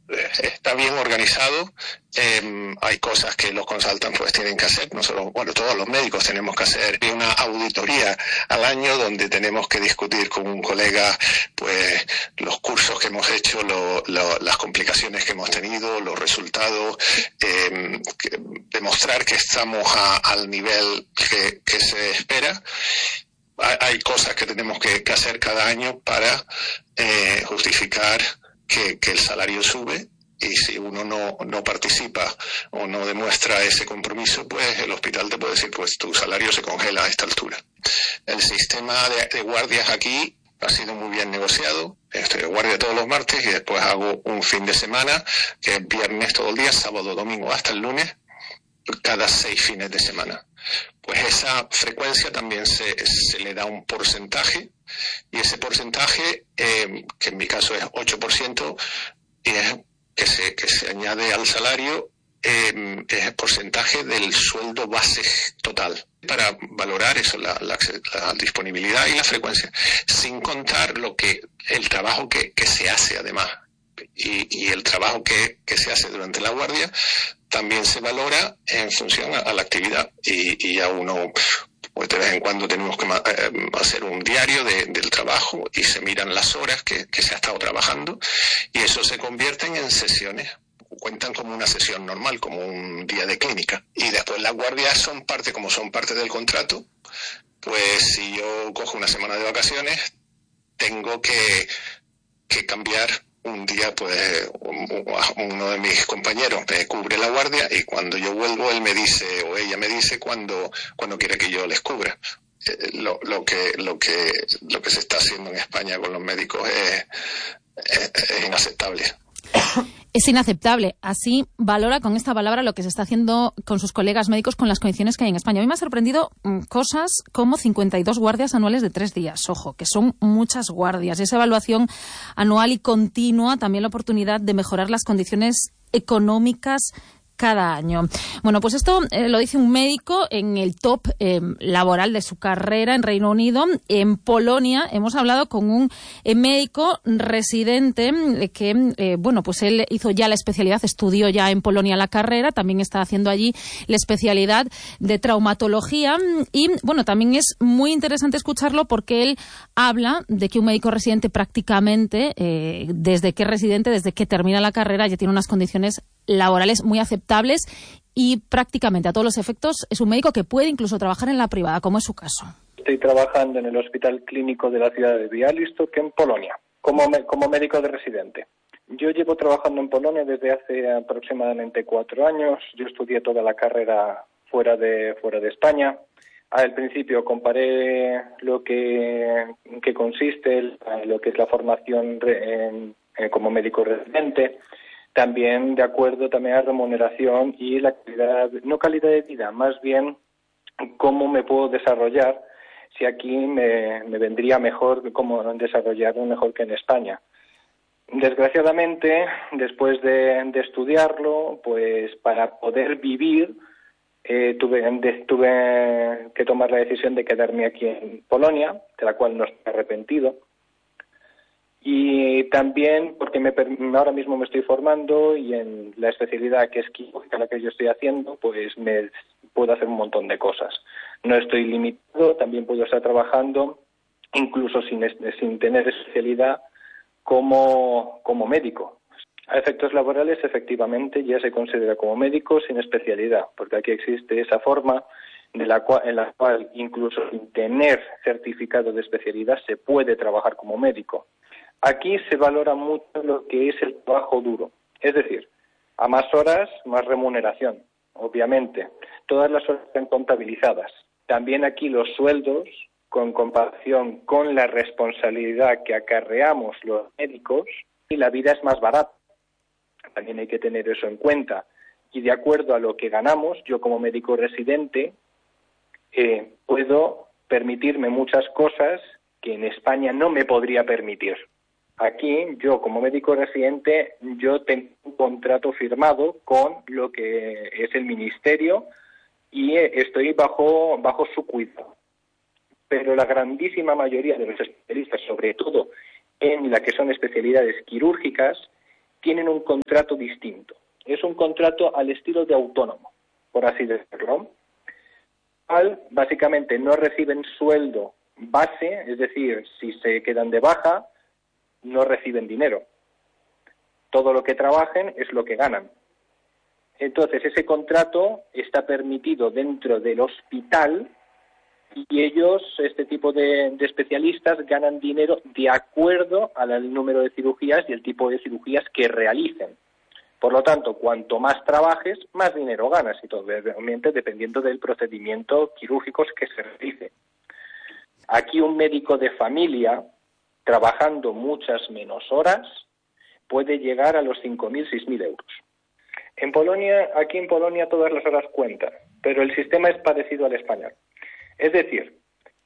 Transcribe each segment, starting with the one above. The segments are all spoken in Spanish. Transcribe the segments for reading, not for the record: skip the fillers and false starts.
está bien organizado. Hay cosas que los consultants pues tienen que hacer, nosotros, bueno, todos los médicos tenemos que hacer una auditoría al año donde tenemos que discutir con un colega pues los cursos que hemos hecho, las complicaciones que hemos tenido, los resultados, demostrar que estamos al nivel que se espera. Hay cosas que tenemos que hacer cada año para justificar que el salario sube, y si uno no participa o no demuestra ese compromiso, pues el hospital te puede decir, pues tu salario se congela a esta altura. El sistema de guardias aquí ha sido muy bien negociado. Estoy de guardia todos los martes y después hago un fin de semana, que es viernes todo el día, sábado, domingo hasta el lunes, cada 6 fines de semana. Pues esa frecuencia también se le da un porcentaje, y ese porcentaje, que en mi caso es 8%, es que se añade al salario, es el porcentaje del sueldo base total, para valorar eso, la disponibilidad y la frecuencia, sin contar el trabajo que se hace además. Y el trabajo que se hace durante la guardia también se valora en función a la actividad, y a uno, pues de vez en cuando tenemos que hacer un diario del trabajo y se miran las horas que se ha estado trabajando, y eso se convierten en sesiones. Cuentan como una sesión normal, como un día de clínica. Y después las guardias son parte del contrato, pues si yo cojo una semana de vacaciones, tengo que cambiar un día, pues uno de mis compañeros me cubre la guardia, y cuando yo vuelvo él me dice, o ella me dice cuando quiere que yo les cubra. Lo que se está haciendo en España con los médicos es inaceptable. Es inaceptable. Así valora con esta palabra lo que se está haciendo con sus colegas médicos con las condiciones que hay en España. A mí me ha sorprendido cosas como 52 guardias anuales de 3 días. Ojo, que son muchas guardias. Esa evaluación anual y continua, también la oportunidad de mejorar las condiciones económicas cada año. Bueno, pues esto lo dice un médico en el top laboral de su carrera en Reino Unido. En Polonia hemos hablado con un médico residente que, bueno, pues él hizo ya la especialidad, estudió ya en Polonia la carrera, también está haciendo allí la especialidad de traumatología, y, bueno, también es muy interesante escucharlo porque él habla de que un médico residente prácticamente, desde que termina la carrera, ya tiene unas condiciones laborales muy aceptables, y prácticamente a todos los efectos es un médico que puede incluso trabajar en la privada, como es su caso. Estoy trabajando en el Hospital Clínico de la ciudad de Białystok, en Polonia, como médico de residente. Yo llevo trabajando en Polonia desde hace aproximadamente 4 años. Yo estudié toda la carrera fuera de España. Al principio comparé lo que consiste, lo que es la formación como médico residente. También de acuerdo también a remuneración y la calidad, no calidad de vida, más bien cómo me puedo desarrollar, si aquí me vendría mejor cómo desarrollarme mejor que en España. Desgraciadamente, después de estudiarlo, pues para poder vivir, tuve que tomar la decisión de quedarme aquí en Polonia, de la cual no estoy arrepentido. Y también porque ahora mismo me estoy formando, y en la especialidad que es quirúrgica, la que yo estoy haciendo, pues me puedo hacer un montón de cosas. No estoy limitado, también puedo estar trabajando incluso sin tener especialidad como médico. A efectos laborales, efectivamente, ya se considera como médico sin especialidad, porque aquí existe esa forma en la cual incluso sin tener certificado de especialidad se puede trabajar como médico. Aquí se valora mucho lo que es el trabajo duro, es decir, a más horas, más remuneración, obviamente. Todas las horas están contabilizadas. También aquí los sueldos, con comparación con la responsabilidad que acarreamos los médicos, y la vida es más barata. También hay que tener eso en cuenta. Y de acuerdo a lo que ganamos, yo como médico residente puedo permitirme muchas cosas que en España no me podría permitir. Aquí, yo como médico residente, yo tengo un contrato firmado con lo que es el ministerio y estoy bajo su cuidado. Pero la grandísima mayoría de los especialistas, sobre todo en la que son especialidades quirúrgicas, tienen un contrato distinto. Es un contrato al estilo de autónomo, por así decirlo. Básicamente no reciben sueldo base, es decir, si se quedan de baja, no reciben dinero. Todo lo que trabajen es lo que ganan. Entonces, ese contrato está permitido dentro del hospital y ellos, este tipo de especialistas, ganan dinero de acuerdo al número de cirugías y el tipo de cirugías que realicen. Por lo tanto, cuanto más trabajes, más dinero ganas, y todo, obviamente dependiendo del procedimiento quirúrgico que se realice. Aquí un médico de familia, trabajando muchas menos horas, puede llegar a los 5.000, 6.000 euros. Aquí en Polonia todas las horas cuentan, pero el sistema es parecido al español. Es decir,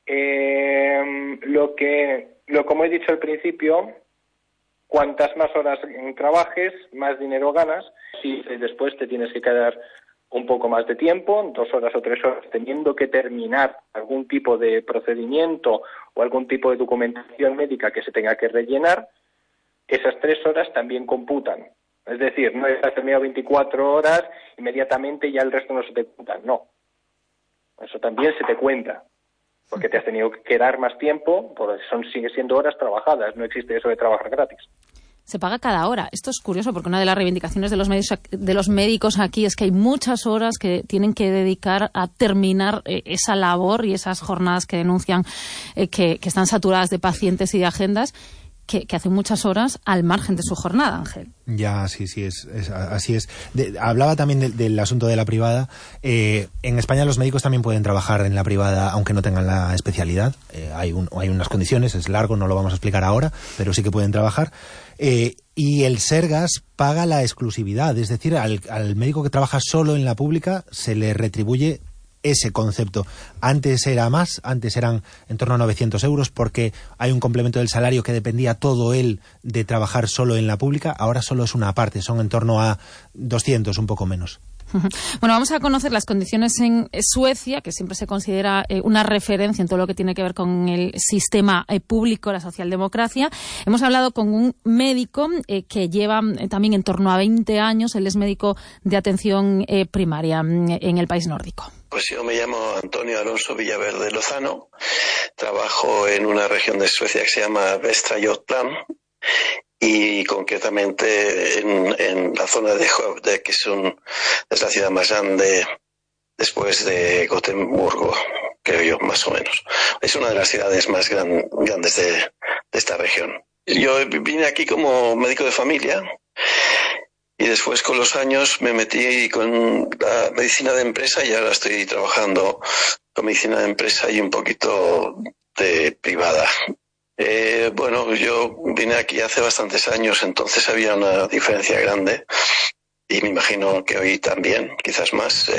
como he dicho al principio, cuantas más horas trabajes, más dinero ganas. Si después te tienes que quedar un poco más de tiempo, 2 horas o 3 horas, teniendo que terminar algún tipo de procedimiento o algún tipo de documentación médica que se tenga que rellenar, esas 3 horas también computan. Es decir, no has terminado 24 horas, inmediatamente ya el resto no se te cuenta. No. Eso también se te cuenta, porque te has tenido que quedar más tiempo, porque sigue siendo horas trabajadas. No existe eso de trabajar gratis. Se paga cada hora. Esto es curioso porque una de las reivindicaciones de los médicos aquí es que hay muchas horas que tienen que dedicar a terminar esa labor y esas jornadas que denuncian que están saturadas de pacientes y de agendas, que hacen muchas horas al margen de su jornada, Ángel. Ya, sí, así es. Hablaba también del asunto de la privada. En España los médicos también pueden trabajar en la privada aunque no tengan la especialidad. Hay unas condiciones, es largo, no lo vamos a explicar ahora, pero sí que pueden trabajar. Y el Sergas paga la exclusividad, es decir, al médico que trabaja solo en la pública se le retribuye ese concepto. Antes eran en torno a 900 euros porque hay un complemento del salario que dependía todo él de trabajar solo en la pública. Ahora solo es una parte, son en torno a 200, un poco menos. Bueno, vamos a conocer las condiciones en Suecia, que siempre se considera una referencia en todo lo que tiene que ver con el sistema público, la socialdemocracia. Hemos hablado con un médico que lleva también en torno a 20 años. Él es médico de atención primaria en el país nórdico. Pues yo me llamo Antonio Alonso Villaverde Lozano. Trabajo en una región de Suecia que se llama Västra Götaland. Y concretamente en la zona de Skövde, que es la ciudad más grande después de Gotemburgo, creo yo, más o menos. Es una de las ciudades más grandes de esta región. Yo vine aquí como médico de familia y después con los años me metí con la medicina de empresa y ahora estoy trabajando con medicina de empresa y un poquito de privada. Bueno, yo vine aquí hace bastantes años, entonces había una diferencia grande y me imagino que hoy también, quizás más.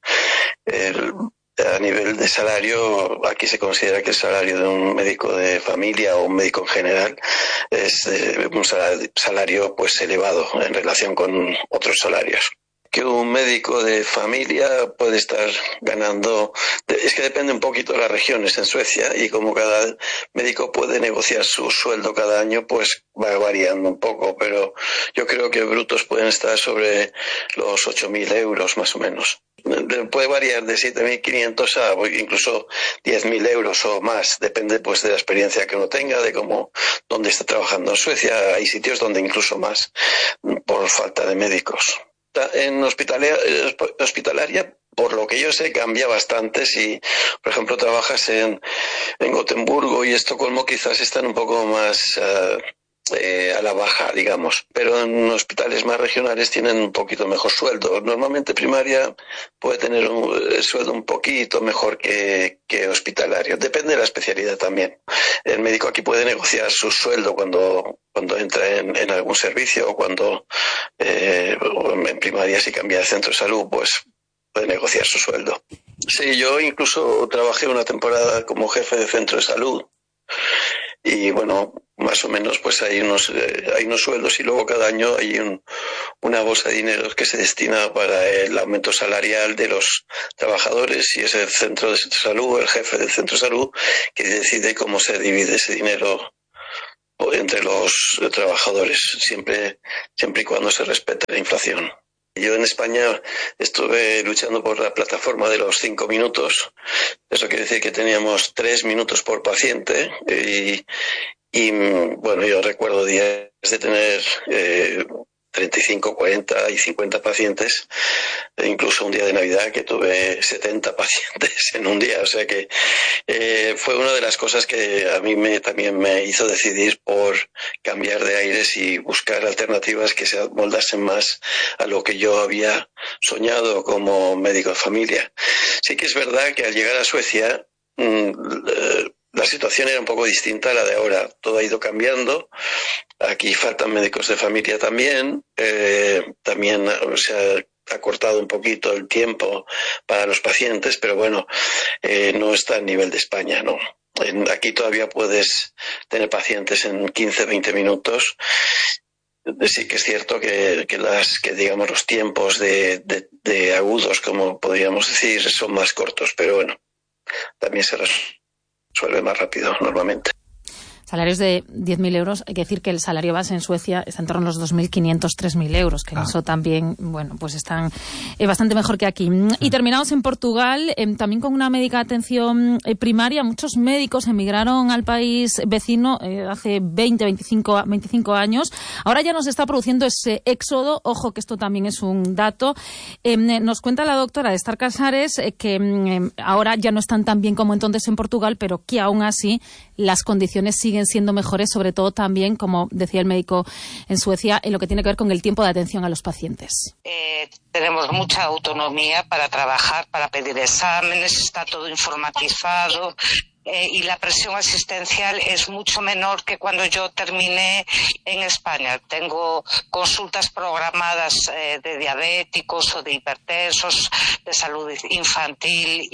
A nivel de salario, aquí se considera que el salario de un médico de familia o un médico en general es un salario pues elevado en relación con otros salarios. Que un médico de familia puede estar ganando, es que depende un poquito de las regiones en Suecia y como cada médico puede negociar su sueldo cada año, pues va variando un poco, pero yo creo que brutos pueden estar sobre los 8.000 euros más o menos. Puede variar de 7.500 a incluso 10.000 euros o más, depende pues de la experiencia que uno tenga, de dónde está trabajando. En Suecia hay sitios donde incluso más por falta de médicos. En hospitalaria, por lo que yo sé, cambia bastante. Si, por ejemplo, trabajas en Gotemburgo y Estocolmo, quizás están un poco más a la baja, digamos. Pero en hospitales más regionales tienen un poquito mejor sueldo. Normalmente primaria puede tener el sueldo un poquito mejor que hospitalario. Depende de la especialidad también. El médico aquí puede negociar su sueldo cuando entra en algún servicio o cuando en primaria si cambia de centro de salud, pues puede negociar su sueldo. Sí, yo incluso trabajé una temporada como jefe de centro de salud y bueno, más o menos pues hay unos sueldos y luego cada año hay una bolsa de dinero que se destina para el aumento salarial de los trabajadores y es el centro de salud, el jefe del centro de salud, que decide cómo se divide ese dinero entre los trabajadores, siempre y cuando se respete la inflación. Yo en España estuve luchando por la plataforma de los 5 minutos. Eso quiere decir que teníamos 3 minutos por paciente y bueno, yo recuerdo días de tener 35, 40 y 50 pacientes, e incluso un día de Navidad que tuve 70 pacientes en un día. O sea que fue una de las cosas que a mí también me hizo decidir por cambiar de aires y buscar alternativas que se amoldasen más a lo que yo había soñado como médico de familia. Sí que es verdad que al llegar a Suecia la situación era un poco distinta a la de ahora. Todo ha ido cambiando. Aquí faltan médicos de familia también. También se ha acortado un poquito el tiempo para los pacientes, pero bueno, no está al nivel de España, ¿no? Aquí todavía puedes tener pacientes en 15, 20 minutos. Sí que es cierto que digamos los tiempos de agudos, como podríamos decir, son más cortos, pero bueno, también se resuelve más rápido normalmente. Salarios de 10.000 euros, hay que decir que el salario base en Suecia está en torno a los 2.500, 3.000 euros, que eso también, bueno, pues están bastante mejor que aquí. Y terminamos en Portugal, también con una médica de atención primaria. Muchos médicos emigraron al país vecino hace 25 años. Ahora ya nos está produciendo ese éxodo. Ojo, que esto también es un dato. Nos cuenta la doctora Esther Casares que ahora ya no están tan bien como entonces en Portugal, pero que aún así las condiciones siguen siendo mejores, sobre todo también, como decía el médico en Suecia, en lo que tiene que ver con el tiempo de atención a los pacientes. Tenemos mucha autonomía para trabajar, para pedir exámenes, está todo informatizado. Y la presión asistencial es mucho menor que cuando yo terminé en España. Tengo consultas programadas de diabéticos o de hipertensos, de salud infantil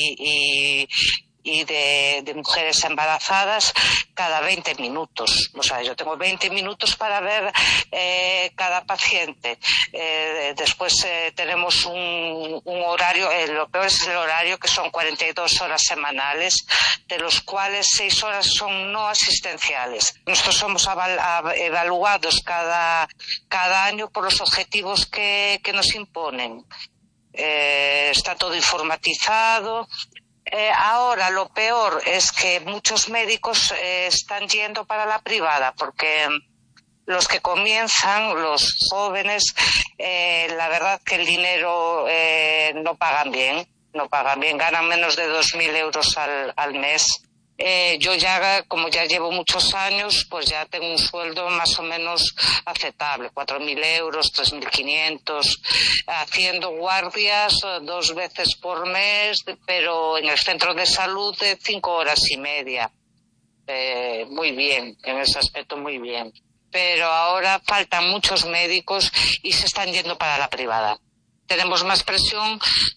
y de mujeres embarazadas cada 20 minutos. O sea, yo tengo 20 minutos para ver cada paciente. Después tenemos un horario, lo peor es el horario, que son 42 horas semanales, de los cuales 6 horas son no asistenciales. Nosotros somos evaluados cada año por los objetivos que nos imponen. Está todo informatizado. Ahora lo peor es que muchos médicos están yendo para la privada, porque los que comienzan, los jóvenes, la verdad que el dinero no pagan bien, ganan menos de 2.000 euros al mes. Yo ya, como ya llevo muchos años, pues ya tengo un sueldo más o menos aceptable, 4.000 euros, 3.500, haciendo guardias 2 veces por mes, pero en el centro de salud de 5 horas y media. Muy bien, en ese aspecto muy bien. Pero ahora faltan muchos médicos y se están yendo para la privada. Tenemos más presión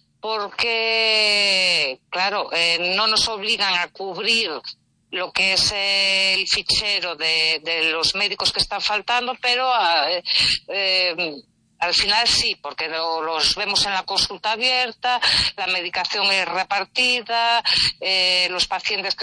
porque, claro, no nos obligan a cubrir lo que es el fichero de los médicos que están faltando, pero al final sí, porque los vemos en la consulta abierta, la medicación es repartida, los pacientes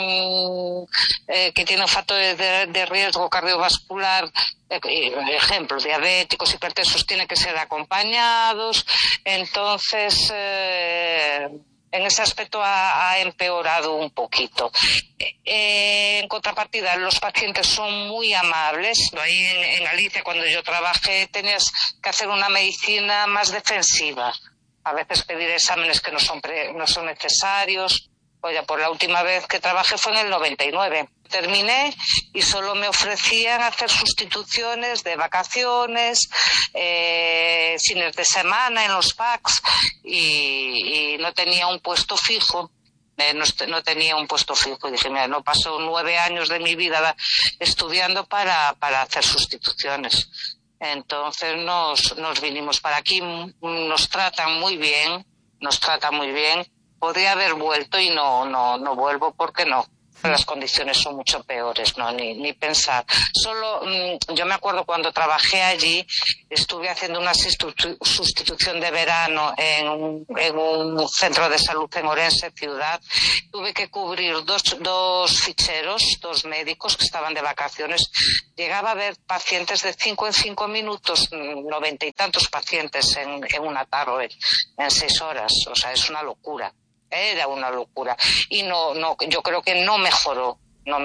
que tienen factores de riesgo cardiovascular, ejemplo, diabéticos, hipertensos, tienen que ser acompañados. Entonces, en ese aspecto ha empeorado un poquito. En contrapartida, los pacientes son muy amables. Ahí en Galicia, cuando yo trabajé, tenías que hacer una medicina más defensiva. A veces pedir exámenes que no son necesarios. Oye, por la última vez que trabajé fue en el 99. Terminé y solo me ofrecían hacer sustituciones de vacaciones, fines de semana en los PACs y no tenía un puesto fijo. No tenía un puesto fijo y dije, mira, no paso 9 años de mi vida estudiando para hacer sustituciones. Entonces nos vinimos para aquí, nos tratan muy bien. Podría haber vuelto y no vuelvo porque no. Las condiciones son mucho peores, ¿no? Ni pensar. Solo, yo me acuerdo cuando trabajé allí, estuve haciendo una sustitución de verano en un centro de salud en Orense, ciudad. Tuve que cubrir dos ficheros, dos médicos que estaban de vacaciones. Llegaba a ver pacientes de 5 en 5 minutos, 90 y tantos pacientes en una tarde, en 6 horas. O sea, es una locura. Era una locura. Y yo creo que no mejoró.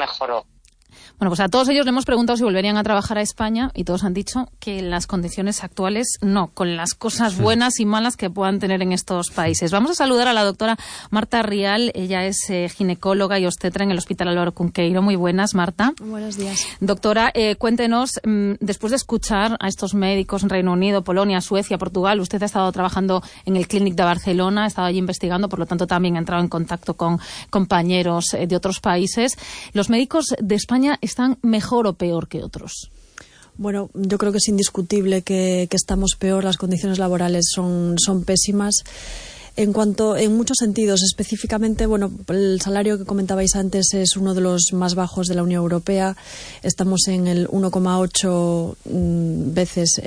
Bueno, pues a todos ellos le hemos preguntado si volverían a trabajar a España y todos han dicho que en las condiciones actuales no, con las cosas buenas y malas que puedan tener en estos países. Vamos a saludar a la doctora Marta Rial. Ella es ginecóloga y obstetra en el Hospital Álvaro Cunqueiro. Muy buenas, Marta. Buenos días. Doctora, cuéntenos, después de escuchar a estos médicos en Reino Unido, Polonia, Suecia, Portugal, usted ha estado trabajando en el Clínic de Barcelona, ha estado allí investigando, por lo tanto también ha entrado en contacto con compañeros de otros países. ¿Los médicos de España están mejor o peor que otros? Bueno, yo creo que es indiscutible que estamos peor. Las condiciones laborales son pésimas. En muchos sentidos, específicamente, bueno, el salario que comentabais antes es uno de los más bajos de la Unión Europea. Estamos en el 1,8 veces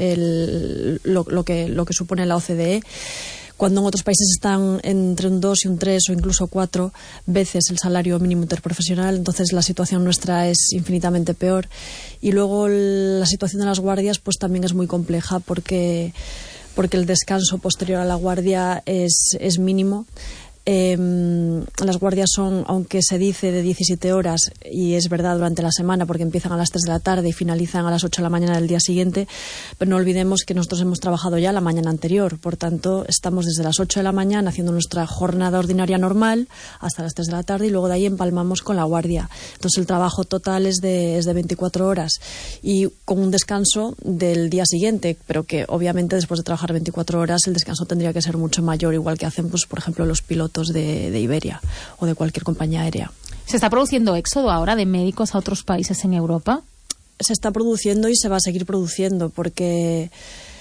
lo que supone la OCDE. Cuando en otros países están entre un 2 y un 3 o incluso 4 veces el salario mínimo interprofesional, entonces la situación nuestra es infinitamente peor. Y luego la situación de las guardias pues también es muy compleja porque el descanso posterior a la guardia es mínimo. Las guardias son, aunque se dice de 17 horas, y es verdad durante la semana porque empiezan a las 3 de la tarde y finalizan a las 8 de la mañana del día siguiente, pero no olvidemos que nosotros hemos trabajado ya la mañana anterior, por tanto estamos desde las 8 de la mañana haciendo nuestra jornada ordinaria normal hasta las 3 de la tarde y luego de ahí empalmamos con la guardia. Entonces el trabajo total es de 24 horas y con un descanso del día siguiente, pero que obviamente después de trabajar 24 horas el descanso tendría que ser mucho mayor, igual que hacen pues, por ejemplo los pilotos de Iberia o de cualquier compañía aérea. ¿Se está produciendo éxodo ahora de médicos a otros países en Europa? Se está produciendo y se va a seguir produciendo porque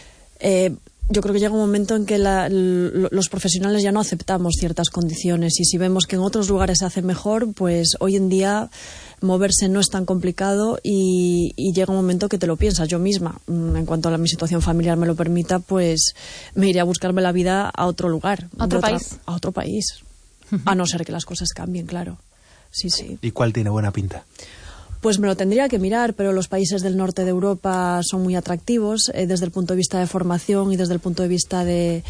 yo creo que llega un momento en que los profesionales ya no aceptamos ciertas condiciones y si vemos que en otros lugares se hace mejor, pues hoy en día moverse no es tan complicado y llega un momento que te lo piensas. Yo misma, en cuanto a mi situación familiar me lo permita, pues me iré a buscarme la vida a otro lugar. ¿A otro país? A otro país. A no ser que las cosas cambien, claro. Sí. ¿Y cuál tiene buena pinta? Pues me lo tendría que mirar, pero los países del norte de Europa son muy atractivos desde el punto de vista de formación y desde el punto de vista de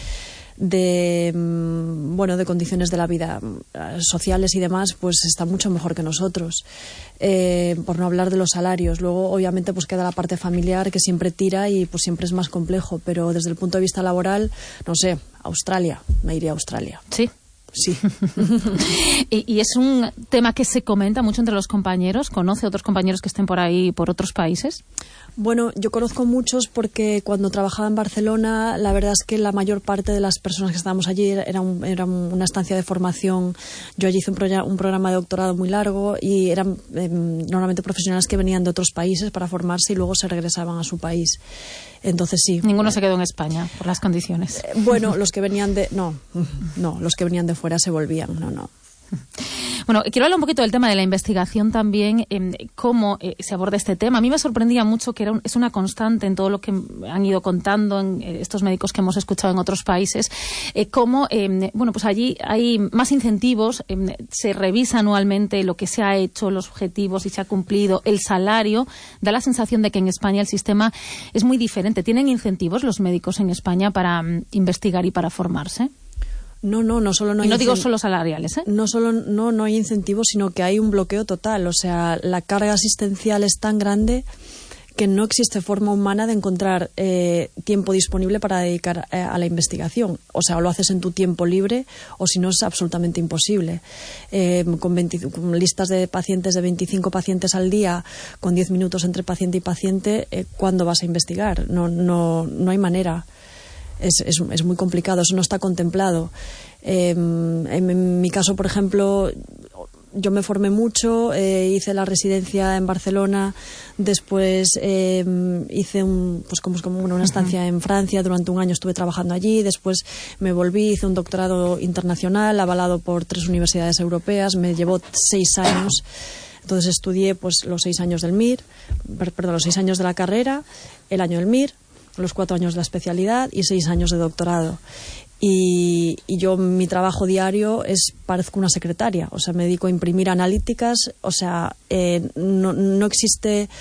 condiciones de la vida sociales y demás, pues está mucho mejor que nosotros, por no hablar de los salarios. Luego obviamente pues queda la parte familiar que siempre tira y pues siempre es más complejo, pero desde el punto de vista laboral, no sé, Australia, me iría a Australia. Sí. Sí. ¿Y es un tema que se comenta mucho entre los compañeros? ¿Conoce otros compañeros que estén por ahí, por otros países? Bueno, yo conozco muchos porque cuando trabajaba en Barcelona, la verdad es que la mayor parte de las personas que estábamos allí era una estancia de formación. Yo allí hice un programa de doctorado muy largo y eran normalmente profesionales que venían de otros países para formarse y luego se regresaban a su país. Entonces sí. Ninguno se quedó en España por las condiciones. Bueno, los que venían los que venían de fuera se volvían, no. Bueno, quiero hablar un poquito del tema de la investigación también, cómo se aborda este tema. A mí me sorprendía mucho que es una constante en todo lo que han ido contando en estos médicos que hemos escuchado en otros países, cómo, pues allí hay más incentivos, se revisa anualmente lo que se ha hecho, los objetivos, si se ha cumplido, el salario. Da la sensación de que en España el sistema es muy diferente. ¿Tienen incentivos los médicos en España para investigar y para formarse? No solo no hay. Y no digo solo salariales, ¿eh? No hay incentivos, sino que hay un bloqueo total. O sea, la carga asistencial es tan grande que no existe forma humana de encontrar tiempo disponible para dedicar a la investigación. O sea, o lo haces en tu tiempo libre o si no es absolutamente imposible. Con listas de pacientes de 25 pacientes al día, con 10 minutos entre paciente y paciente, ¿cuándo vas a investigar? No hay manera. Es muy complicado, eso no está contemplado. En mi caso, por ejemplo, yo me formé mucho, hice la residencia en Barcelona, después hice una estancia en Francia, durante un año estuve trabajando allí, después me volví, hice un doctorado internacional avalado por 3 universidades europeas, me llevó 6 años. Entonces estudié pues los 6 años del MIR, los 6 años de la carrera, el año del MIR, los 4 años de la especialidad y 6 años de doctorado. Y yo, mi trabajo diario parezco una secretaria, o sea, me dedico a imprimir analíticas, o sea, no existe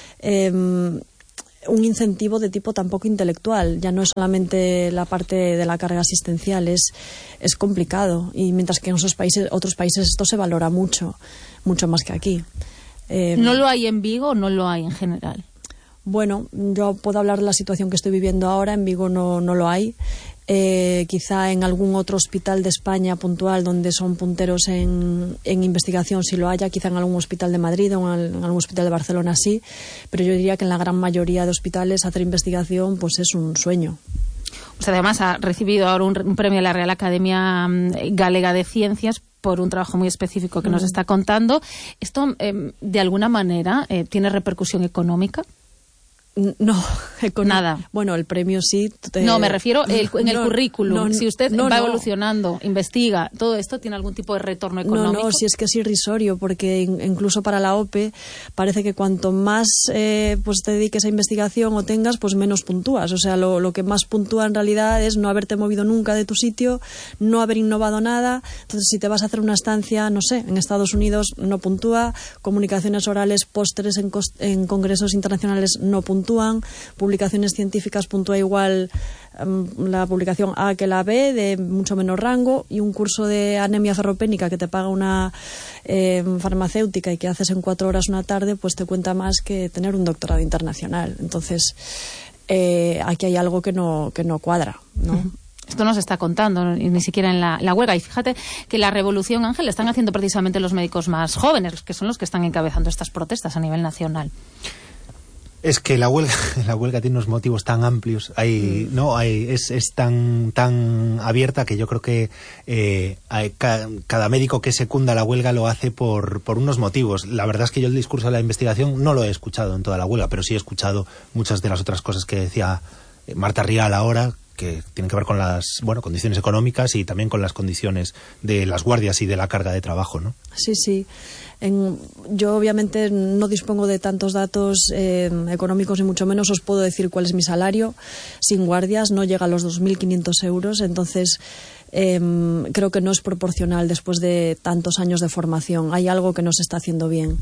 un incentivo de tipo tampoco intelectual, ya no es solamente la parte de la carga asistencial, es complicado, y mientras que en otros países esto se valora mucho más que aquí. ¿No lo hay en Vigo o no lo hay en general? Bueno, yo puedo hablar de la situación que estoy viviendo ahora, en Vigo no lo hay. Quizá en algún otro hospital de España puntual donde son punteros en investigación sí lo haya, quizá en algún hospital de Madrid o en algún hospital de Barcelona sí, pero yo diría que en la gran mayoría de hospitales hacer investigación pues es un sueño. Usted además ha recibido ahora un premio de la Real Academia Galega de Ciencias por un trabajo muy específico que nos está contando. ¿Esto de alguna manera tiene repercusión económica? No, nada. Bueno, el premio sí. No, me refiero en el currículum. Si usted va evolucionando, no. investiga, todo esto tiene algún tipo de retorno económico. No, si es que es irrisorio, porque incluso para la OPE parece que cuanto más pues te dediques a investigación o tengas, pues menos puntúas. O sea, lo que más puntúa en realidad es no haberte movido nunca de tu sitio, no haber innovado nada. Entonces, si te vas a hacer una estancia, no sé, en Estados Unidos no puntúa, comunicaciones orales, pósteres en congresos internacionales no puntúan, publicaciones científicas puntúa igual la publicación A que la B, de mucho menor rango, y un curso de anemia ferropénica que te paga una farmacéutica y que haces en 4 horas una tarde, pues te cuenta más que tener un doctorado internacional. Entonces, aquí hay algo que no cuadra, ¿no? Esto no se está contando, ni siquiera en la huelga. Y fíjate que la revolución, Ángel, la están haciendo precisamente los médicos más jóvenes, que son los que están encabezando estas protestas a nivel nacional. Es que la huelga tiene unos motivos tan amplios, es tan abierta que yo creo que cada médico que secunda la huelga lo hace por unos motivos. La verdad es que yo el discurso de la investigación no lo he escuchado en toda la huelga, pero sí he escuchado muchas de las otras cosas que decía Marta Rial ahora, que tienen que ver con las condiciones económicas y también con las condiciones de las guardias y de la carga de trabajo, ¿no? Sí. Yo obviamente no dispongo de tantos datos económicos, ni mucho menos os puedo decir cuál es mi salario. Sin guardias no llega a los 2.500 euros, entonces creo que no es proporcional después de tantos años de formación. Hay algo que no se está haciendo bien.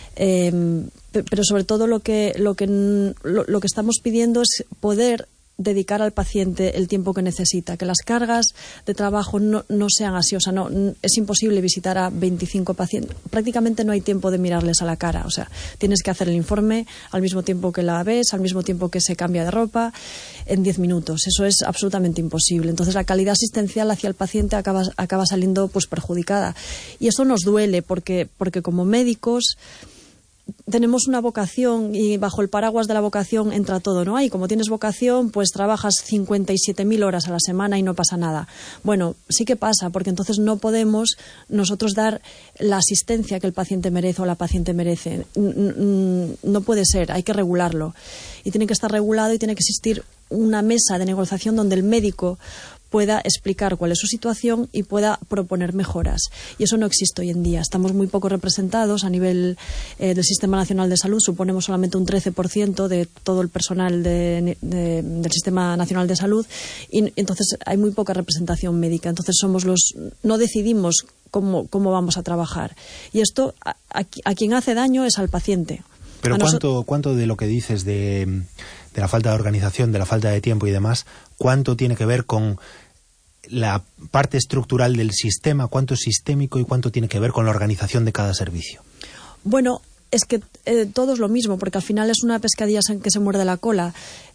Pero sobre todo lo que estamos pidiendo es poder dedicar al paciente el tiempo que necesita, que las cargas de trabajo no sean así, o sea, es imposible visitar a 25 pacientes, prácticamente no hay tiempo de mirarles a la cara, o sea, tienes que hacer el informe al mismo tiempo que la ves, al mismo tiempo que se cambia de ropa, en 10 minutos, eso es absolutamente imposible. Entonces la calidad asistencial hacia el paciente acaba saliendo pues perjudicada, y eso nos duele porque como médicos tenemos una vocación, y bajo el paraguas de la vocación entra todo, ¿no? Y como tienes vocación, pues trabajas 57.000 horas a la semana y no pasa nada. Bueno, sí que pasa, porque entonces no podemos nosotros dar la asistencia que el paciente merece o la paciente merece. No puede ser, hay que regularlo. Y tiene que estar regulado y tiene que existir una mesa de negociación donde el médico pueda explicar cuál es su situación y pueda proponer mejoras. Y eso no existe hoy en día. Estamos muy poco representados a nivel del Sistema Nacional de Salud. Suponemos solamente un 13% de todo el personal del Sistema Nacional de Salud, y entonces hay muy poca representación médica. Entonces no decidimos cómo vamos a trabajar. Y esto a quien hace daño es al paciente. Pero ¿cuánto de lo que dices de la falta de organización, de la falta de tiempo y demás, cuánto tiene que ver con la parte estructural del sistema, cuánto es sistémico y cuánto tiene que ver con la organización de cada servicio? Bueno, es que todo es lo mismo, porque al final es una pescadilla que se muerde la cola.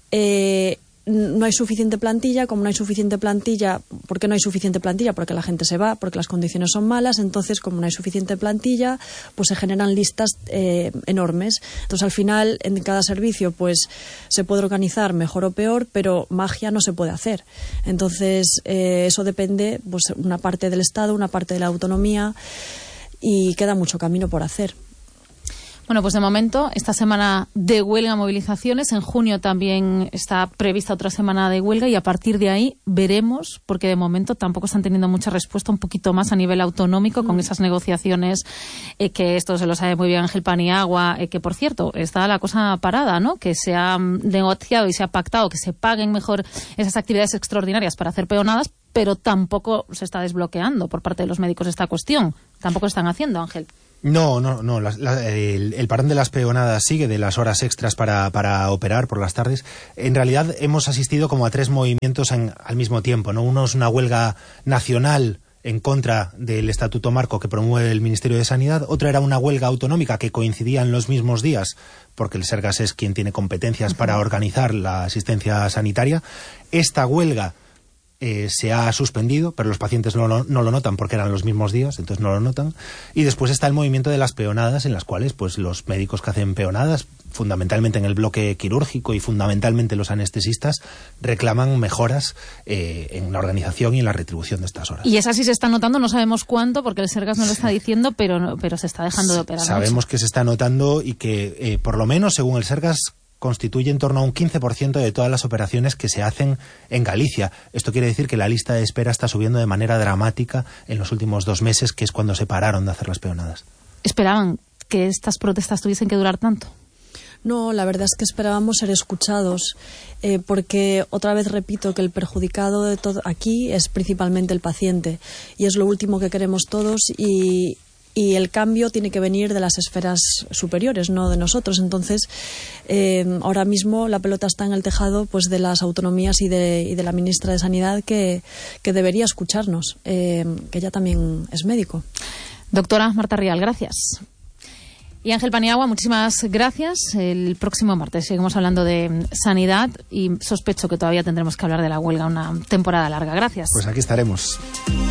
No hay suficiente plantilla, como no hay suficiente plantilla, ¿por qué no hay suficiente plantilla? Porque la gente se va, porque las condiciones son malas, entonces como no hay suficiente plantilla, pues se generan listas enormes. Entonces al final en cada servicio pues se puede organizar mejor o peor, pero magia no se puede hacer. Entonces eso depende, pues una parte del Estado, una parte de la autonomía. y queda mucho camino por hacer. Bueno, pues de momento, esta semana de huelga, movilizaciones. En junio también está prevista otra semana de huelga y a partir de ahí veremos, porque de momento tampoco están teniendo mucha respuesta, un poquito más a nivel autonómico con esas negociaciones que esto se lo sabe muy bien Ángel Paniagua, que por cierto, está la cosa parada, ¿no? Que se ha negociado y se ha pactado que se paguen mejor esas actividades extraordinarias para hacer peonadas, pero tampoco se está desbloqueando por parte de los médicos esta cuestión. Tampoco están haciendo, Ángel. No. El parón de las peonadas sigue, de las horas extras para operar por las tardes. En realidad hemos asistido como a 3 movimientos al mismo tiempo, ¿no? Uno es una huelga nacional en contra del estatuto marco que promueve el Ministerio de Sanidad. Otra era una huelga autonómica que coincidía en los mismos días, porque el Sergas es quien tiene competencias para organizar la asistencia sanitaria. Esta huelga se ha suspendido, pero los pacientes no lo notan porque eran los mismos días, entonces no lo notan. Y después está el movimiento de las peonadas, en las cuales pues los médicos que hacen peonadas, fundamentalmente en el bloque quirúrgico y fundamentalmente los anestesistas, reclaman mejoras en la organización y en la retribución de estas horas. Y esa sí se está notando, no sabemos cuánto, porque el Sergas no lo está diciendo, pero se está dejando de operar. Sabemos que se está notando y que, por lo menos, según el Sergas, constituye en torno a un 15% de todas las operaciones que se hacen en Galicia. Esto quiere decir que la lista de espera está subiendo de manera dramática en los últimos 2 meses, que es cuando se pararon de hacer las peonadas. ¿Esperaban que estas protestas tuviesen que durar tanto? No, la verdad es que esperábamos ser escuchados, porque otra vez repito que el perjudicado de todo aquí es principalmente el paciente, y es lo último que queremos todos, y el cambio tiene que venir de las esferas superiores, no de nosotros. Entonces, ahora mismo la pelota está en el tejado pues de las autonomías y de la ministra de Sanidad, que debería escucharnos, que ella también es médico. Doctora Marta Rial, gracias. Y Ángel Paniagua, muchísimas gracias. El próximo martes seguimos hablando de sanidad y sospecho que todavía tendremos que hablar de la huelga una temporada larga. Gracias. Pues aquí estaremos.